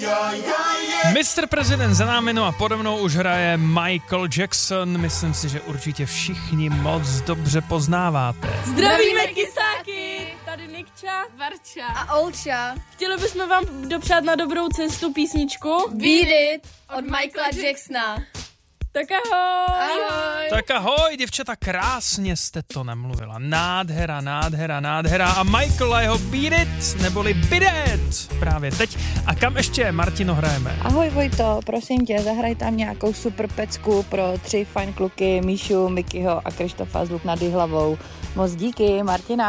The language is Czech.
Mr. President za námi, no a pode mnou už hraje Michael Jackson. Myslím si, že určitě všichni moc dobře poznáváte. Zdravíme kysáky! Tady Nikča, Varča a Olča. Chtěli bychom vám dopřát na dobrou cestu písničku Beat It od Michaela Jacksona. Tak ahoj! Ahoj! Tak ahoj, děvčata, krásně jste to namluvila. Nádhera, nádhera, nádhera. A Michael a jeho Beat It, neboli Beat It, právě teď. A kam ještě, Martino, hrajeme? Ahoj Vojto, prosím tě, zahraj tam nějakou super pecku pro 3 fajn kluky, Míšu, Mikyho a Krištofa z Luk nad Jihlavou. Moc díky, Martina.